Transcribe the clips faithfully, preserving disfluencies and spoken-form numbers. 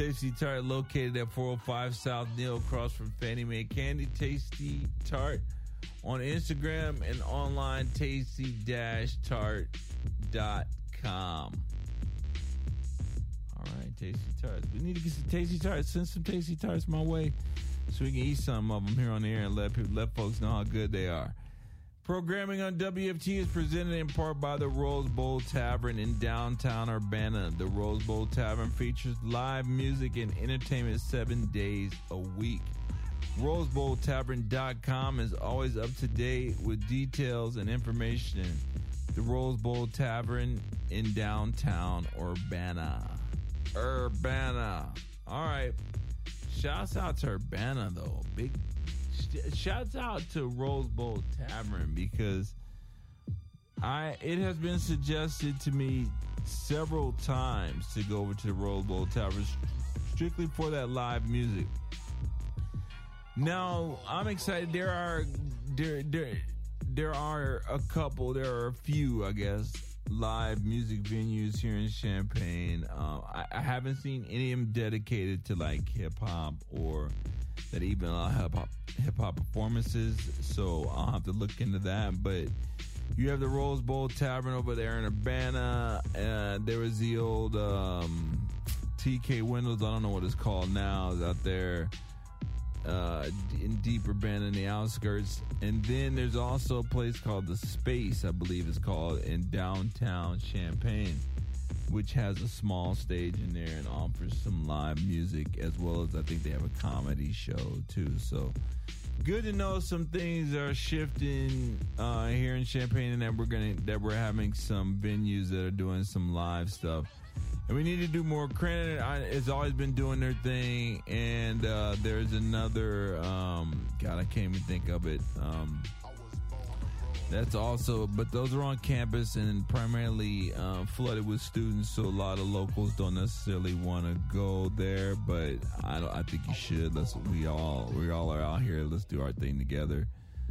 Tasty Tart located at four oh five South Neal across from Fannie Mae Candy. Tasty Tart on Instagram and online tasty dash tart dot com. All right, Tasty Tarts. We need to get some Tasty Tarts. Send some Tasty Tarts my way so we can eat some of them here on the air and let people, let folks know how good they are. Programming on W F T is presented in part by the Rose Bowl Tavern in downtown Urbana. The Rose Bowl Tavern features live music and entertainment seven days a week. rose bowl tavern dot com is always up to date with details and information. The Rose Bowl Tavern in downtown Urbana. Urbana. All right. Shouts out to Urbana, though. Big sh- shouts out to Rose Bowl Tavern because I it has been suggested to me several times to go over to the Rose Bowl Tavern strictly for that live music. Now, I'm excited. There are there there there are a couple, there are a few, I guess, live music venues here in Champaign. Uh, I, I haven't seen any of them dedicated to like hip hop or that even allow hip hop hip hop performances. So I'll have to look into that. But you have the Rose Bowl Tavern over there in Urbana. Uh, there was the old um, T K Windows. I don't know what it's called now. It's out there. Uh, in deep Urbana in the outskirts. And then there's also a place called The Space, I believe it's called, in downtown Champaign, which has a small stage in there and offers some live music, as well as I think they have a comedy show too. So good to know some things are shifting uh, here in Champaign, and that we're gonna that we're having some venues that are doing some live stuff. And we need to do more. Credit has always been doing their thing, and uh, there's another. Um, God, I can't even think of it. Um, that's also, but those are on campus and primarily uh, flooded with students, so a lot of locals don't necessarily want to go there. But I, don't, I think you should. Let's we all we all are out here. Let's do our thing together.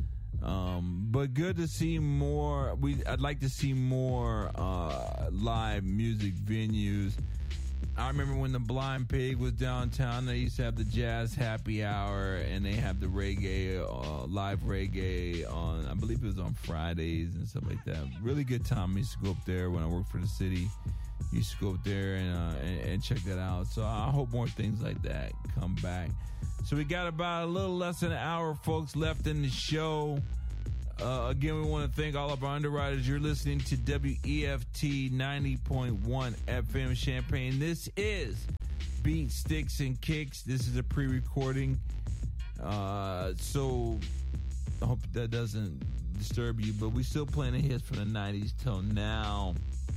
Um, but good to see more. We I'd like to see more uh, live music venues. I remember when the Blind Pig was downtown, they used to have the jazz happy hour, and they have the reggae, uh, live reggae on, I believe it was on Fridays and stuff like that. Really good time. I used to go up there when I worked for the city. Used to go up there and, uh, and, and check that out. So I hope more things like that come back. So we got about a little less than an hour, folks, left in the show. Uh, again, we want to thank all of our underwriters. You're listening to W E F T ninety point one F M Champaign. This is Beat Sticks and Kicks. This is a pre-recording. Uh, so I hope that doesn't disturb you, but we still playing the hits from the nineties till now.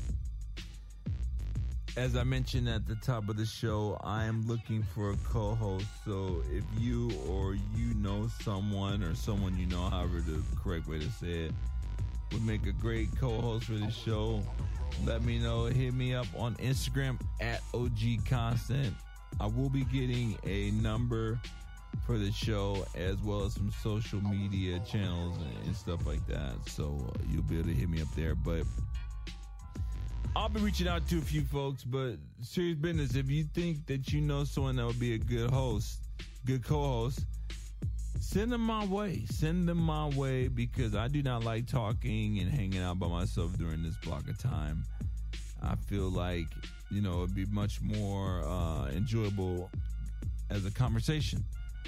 As I mentioned at the top of the show, I am looking for a co-host. So if you or you know someone or someone you know, however the correct way to say it, would make a great co-host for this show, let me know. Hit me up on Instagram at O G Constant. I will be getting a number for the show as well as some social media channels and, and stuff like that. So uh, you'll be able to hit me up there. But I'll be reaching out to a few folks, but serious business. If you think that you know someone that would be a good host, good co-host, send them my way. Send them my way because I do not like talking and hanging out by myself during this block of time. I feel like, you know, it'd be much more uh, enjoyable as a conversation.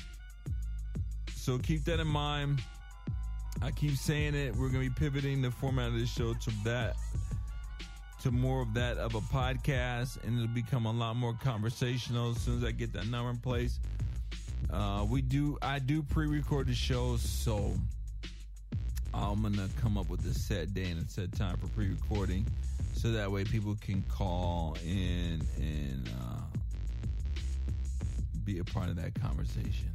So keep that in mind. I keep saying it. We're going to be pivoting the format of this show to that. to more of that of a podcast, and it'll become a lot more conversational as soon as I get that number in place. Uh, we do, I do pre-record the show, so I'm gonna come up with a set day and a set time for pre-recording, so that way people can call in and uh, be a part of that conversation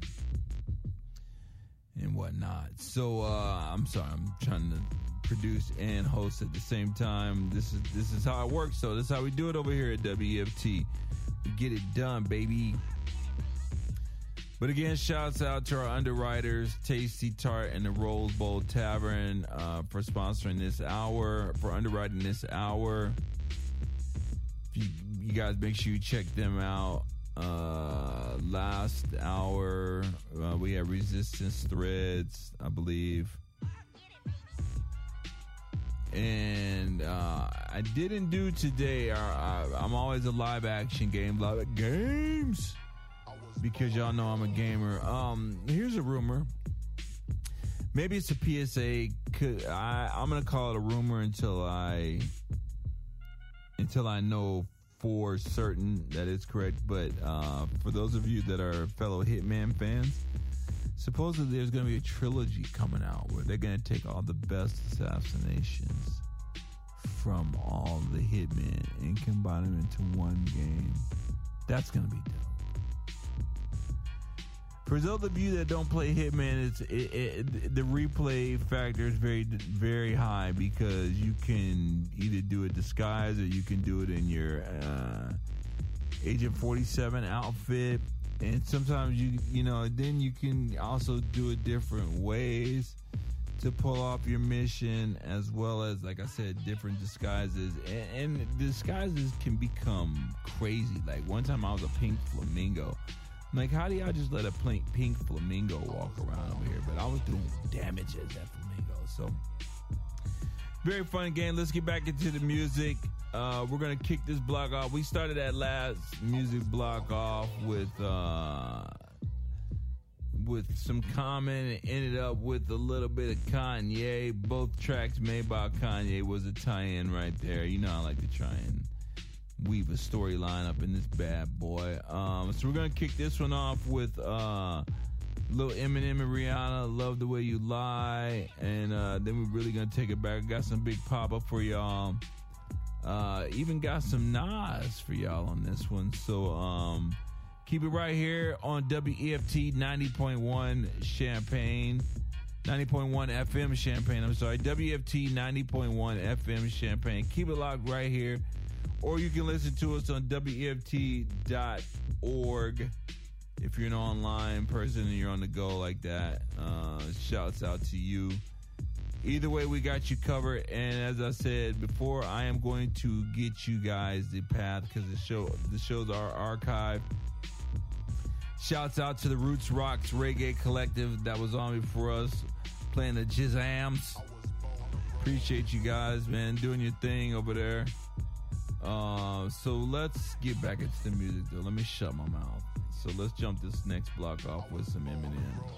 and whatnot. So uh, I'm sorry, I'm trying to produce and host at the same time. This is this is how it works. So this is how we do it over here at W E F T. We get it done, baby. But again, shouts out to our underwriters, Tasty Tart and the Rose Bowl Tavern, uh, for sponsoring this hour, for underwriting this hour. If you, you guys make sure you check them out. Uh, last hour, uh, we had Resistance Threads, I believe. And uh, I didn't do today. Our, uh, I'm always a live action game, live games, because y'all know I'm a gamer. Um, here's a rumor. Maybe it's a P S A. Could, I, I'm gonna call it a rumor until I until I know for certain that it's correct. But uh, for those of you that are fellow Hitman fans, supposedly there's going to be a trilogy coming out where they're going to take all the best assassinations from all the Hitmen and combine them into one game. That's going to be dope. For those of you that don't play Hitman, it's it, it, the replay factor is very, very high because you can either do it disguised or you can do it in your uh, Agent forty-seven outfit. And sometimes you, you know, then you can also do it different ways to pull off your mission, as well as, like I said, different disguises. And, and disguises can become crazy. Like one time I was a pink flamingo. I'm like, how do y'all just let a pink, pink flamingo walk around over here? But I was doing damage as that flamingo. So, very fun game. Let's get back into the music. Uh, we're going to kick this block off. We started that last music block off with uh, with some Common and ended up with a little bit of Kanye. Both tracks made by Kanye was a tie-in right there. You know I like to try and weave a storyline up in this bad boy. Um, so we're going to kick this one off with uh, Lil Eminem and Rihanna, Love the Way You Lie. And uh, then we're really going to take it back. Got some big pop-up for y'all. Uh, even got some Nas for y'all on this one. So um, keep it right here on W E F T ninety point one Champaign. ninety point one F M Champaign. I'm sorry. W E F T ninety point one F M Champaign. Keep it locked right here. Or you can listen to us on W E F T dot org if you're an online person and you're on the go like that. Uh, shouts out to you. Either way, we got you covered. And as I said before, I am going to get you guys the path because the show, the shows are archived. Shouts out to the Roots Rocks Reggae Collective that was on before us, playing the Jizzams. Appreciate you guys, man, doing your thing over there. Uh, so let's get back into the music, though. Let me shut my mouth. So let's jump this next block off with some Eminem.